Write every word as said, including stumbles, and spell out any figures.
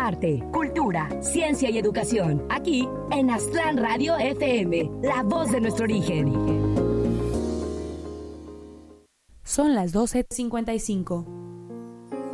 arte, cultura, ciencia y educación. Aquí en Aztlán Radio F M, la voz de nuestro origen. Son las doce cincuenta y cinco.